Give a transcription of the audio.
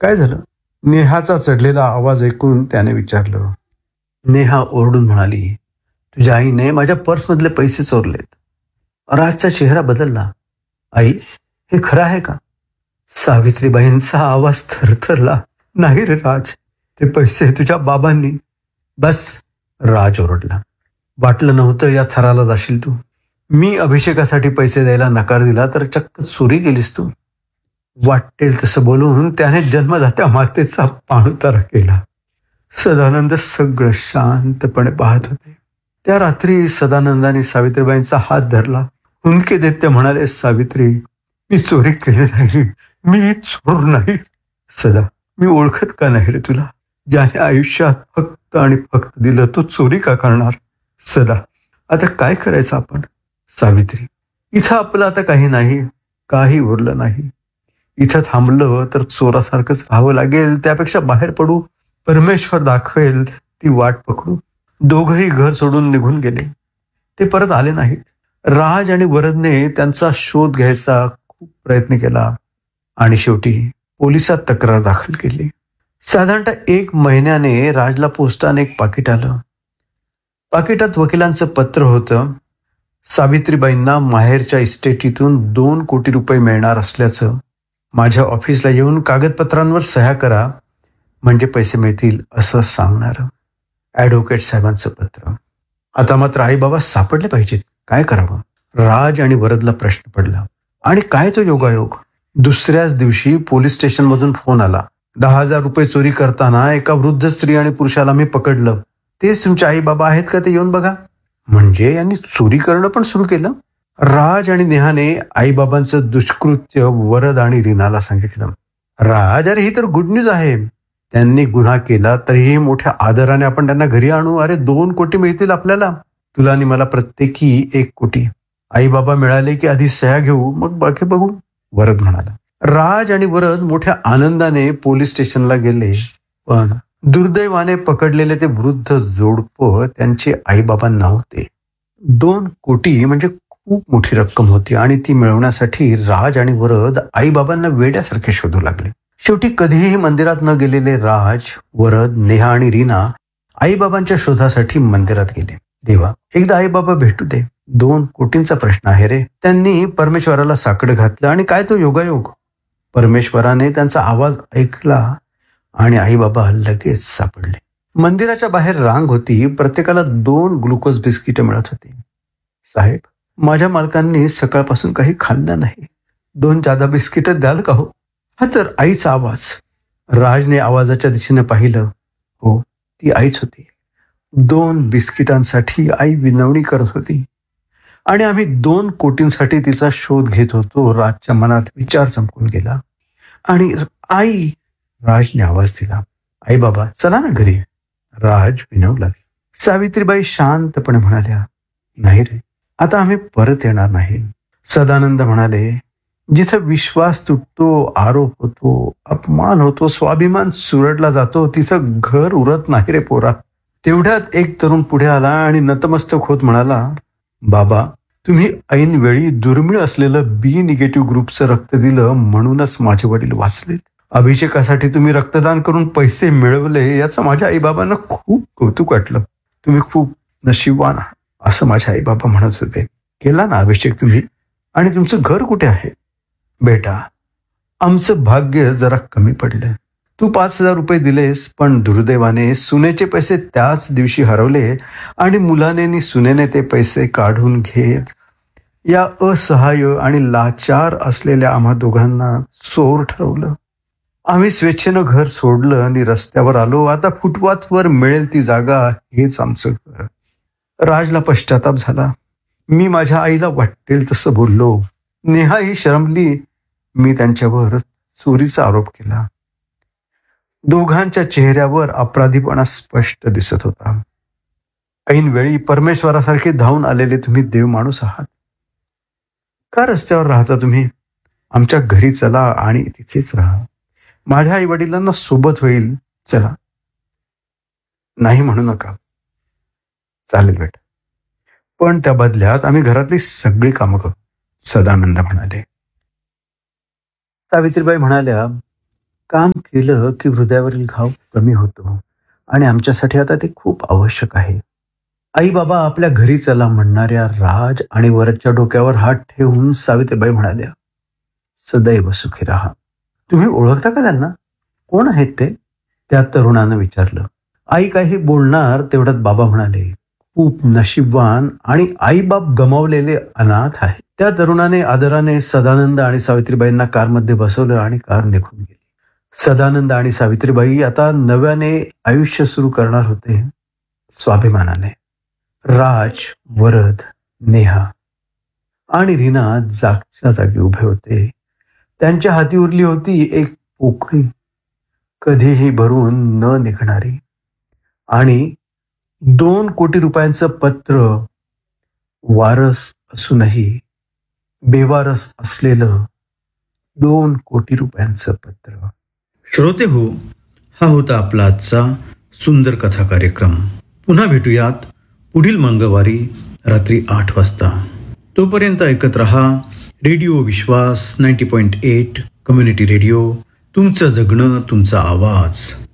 काय झालं? नेहाचा चढलेला आवाज ऐकून त्याने विचारलं. नेहा ओरडून म्हणाली, तुझ्या आईने माझ्या पर्समधले पैसे चोरलेत. राजचा चेहरा बदलला. आई, हे खरं आहे का? सावित्रीबाईंचा आवाज थरथरला. नाही रे राज, ते पैसे तुझ्या बाबांनी. बस, राज ओरडला. वाटलं नव्हतं या थराला जाशील तू. मी अभिषेकासाठी पैसे द्यायला नकार दिला तर चक्क चोरी केलीस तू. वाटेल तसं बोलून त्याने जन्मदात्या मातेचा पाणउतारा केला. सदानंद सगळं शांतपणे पाहत होते. त्या रात्री सदानंदाने सावित्रीबाईंचा हात धरला. हुंदके देत ते म्हणाले, सावित्री, मी चोरी केली नाही, मी चोर नाही. सदा, मी ओळखत का नाही रे तुला? ज्याने आयुष्यात फक्त आणि फक्त दिलं तो चोरी का करणार? सदा, आता काय करायचं आपण? सावित्री, इथं आपलं आता काही नाही, काही उरलं नाही. इथं थांबलं तर चोरासारखंच राहावं लागेल. त्यापेक्षा बाहेर पडू, परमेश्वर दाखवेल ती वाट पकडू. दोघंही घर सोडून निघून गेले. ते परत आले नाहीत. राज आणि वरदने त्यांचा शोध घ्यायचा खूप प्रयत्न केला आणि शेवटी पोलिसात तक्रार दाखल केली. साधारणतः 1 महिन्याने राजला पोस्टाने एक पाकिट आलं. पाकिटात वकिलांचं पत्र होतं. सावित्रीबाईंना माहेरच्या इस्टेटीतून 2 कोटी रुपये मिळणार असल्याचं. माझ्या ऑफिसला येऊन कागदपत्रांवर सह्या करा म्हणजे पैसे मिळतील असं सांगणारं. ॲडव्होकेट साहेबांचं पत्र. आता मात्र आईबाबा सापडले पाहिजेत. काय करावं? राज आणि वरदला प्रश्न पडला. आणि काय तो योगायोग, दुसऱ्याच दिवशी पोलीस स्टेशनमधून फोन आला. 10,000 रुपये चोरी करताना एका वृद्ध स्त्री आणि पुरुषाला मी पकडलं. तेच तुमचे आई बाबा आहेत का? ते येऊन बघा. म्हणजे यांनी चोरी करणं पण सुरू केलं. राज आणि नेहाने आईबाबांचं दुष्कृत्य वरद आणि रीनाला सांगितलं. राज, अरे ही तर गुड न्यूज आहे. त्यांनी गुन्हा केला तरीही मोठ्या आदराने आपण त्यांना घरी आणू. अरे 2 कोटी मिळतील आपल्याला. तुला आणि मला प्रत्येकी 1 कोटी. आई बाबा मिळाले की आधी सह्या घेऊ, मग बाकी बघू, वरद म्हणाला. राज आणि वरद मोठ्या आनंदाने पोलीस स्टेशनला गेले. पण दुर्दैवाने पकडलेले ते वृद्ध जोडपं त्यांचे आईबाबा नव्हते. 2 कोटी म्हणजे खूप मोठी रक्कम होती आणि ती मिळवण्यासाठी राज आणि वरद आईबाबांना वेड्यासारखे शोधू लागले. शेवटी कधीही मंदिरात न गेलेले राज, वरद, नेहा आणि रीना आईबाबांच्या शोधासाठी मंदिरात गेले. देवा, एकदा आईबाबा भेटू दे. 2 कोटींचा प्रश्न आहे रे. त्यांनी परमेश्वराला साकडं घातलं आणि काय तो योगायोग. परमेश्वराने त्यांचा आवाज ऐकला आणि आईबाबा लगेच सापडले. मंदिराच्या बाहेर रांग होती. प्रत्येकाला 2 ग्लुकोज बिस्किटं मिळत होती. साहेब, माझ्या मालकांनी सकाळपासून काही खाल्लं नाही. 2 जादा बिस्किटं द्याल का हो? हा तर आईचा आवाज. राजने आवाजाच्या दिशेने पाहिलं. हो, ती आईच होती. 2 बिस्किटांसाठी आई विनवणी करत होती आणि आम्ही 2 कोटींसाठी तिचा शोध घेत होतो. राजच्या मनात विचार चमकून गेला. आणि आई, राजने आवाज दिला. आई बाबा, चला ना घरी. राज विनवू लागले. सावित्रीबाई शांतपणे म्हणाल्या, नाही रे, आता आम्ही परत येणार नाही. सदानंद म्हणाले, जिथं विश्वास तुटतो, आरोप होतो, अपमान होतो, स्वाभिमान सुरडला जातो, तिथं घर उरत नाही रे पोरा. तेवढ्यात एक तरुण पुढे आला आणि नतमस्तक होत म्हणाला, बाबा, तुम्ही ऐन वेळी दुर्मिळ असलेलं बी निगेटिव्ह ग्रुपचं रक्त दिलं म्हणूनच माझे वडील वाचलेत. अभिषेकासाठी तुम्ही रक्तदान करून पैसे मिळवले याचं माझ्या आईबाबांना खूप कौतुक वाटलं. तुम्ही खूप नशीबवान असं माझ्या आईबाबा म्हणत होते. केला ना अभिषेक तुम्ही? आणि तुमचं घर कुठे आहे? बेटा, आमचं भाग्य जरा कमी पडलं. तू 5,000 रुपये दिलेस, पण दुर्दैवाने सुनेचे पैसे त्याच दिवशी हरवले आणि मुलाने सुनेने ते पैसे काढून घेत या असहाय्य आणि लाचार असलेल्या आम्हा दोघांना चोर ठरवलं. आम्ही स्वेच्छेनं घर सोडलं आणि रस्त्यावर आलो. आता फुटपाथवर मिळेल ती जागा, हेच आमचं घर. राजला पश्चाताप झाला. मी माझ्या आईला वाटेल तसं बोललो. नेहा ही शरमली. मी त्यांच्यावर चोरीचा आरोप केला. दोघांच्या चेहऱ्यावर अपराधीपणा स्पष्ट दिसत होता. ऐनवेळी परमेश्वरासारखे धावून आलेले तुम्ही देव माणूस आहात. का रस्त्यावर राहता तुम्ही? आमच्या घरी चला आणि तिथेच राहा. माझ्या आई वडिलांना सोबत होईल. चला. नाही म्हणू नका. चालेल बेटा, पण त्या बदल्यात आम्ही घरातली सगळी कामं करू, सदानंद म्हणाले. सावित्रीबाई म्हणाल्या, काम केलं की हृदयावरील घाव कमी होतो आणि आमच्यासाठी आता ते खूप आवश्यक आहे. आई बाबा आपल्या घरी चला म्हणणाऱ्या राज आणि वरच्या डोक्यावर हात ठेवून सावित्रीबाई म्हणाल्या, सदैव सुखी राहा. तुम्ही ओळखता का त्यांना? कोण आहेत ते? त्या तरुणानं विचारलं. आई काही बोलणार तेवढ्यात बाबा म्हणाले, खूप नशीबवान आणि आईबाप गमावलेले अनाथ आहे. त्या तरुणाने आदराने सदानंद आणि सावित्रीबाईंना कारमध्ये बसवलं आणि कार निघून गेली. सदानंद आणि सावित्रीबाई आता नव्याने आयुष्य सुरू करणार होते, स्वाभिमानाने. राज, वरद, नेहा आणि रीना जागच्या जागी उभे होते. त्यांच्या हाती उरली होती एक पोकळी, कधीही भरून न निघणारी, आणि 2 कोटी रुपयांचं पत्र. वारस असूनही बेवारस असलेलं 2 कोटी रुपयांचं पत्र. श्रोते हो, हा होता आपला आजचा सुंदर कथा कार्यक्रम. पुन्हा भेटूयात पुढील मंगळवारी रात्री 8 वाजता. तोपर्यंत ऐकत रहा रेडिओ विश्वास 90.8 कम्युनिटी रेडिओ. तुमचं जगणं, तुमचा आवाज.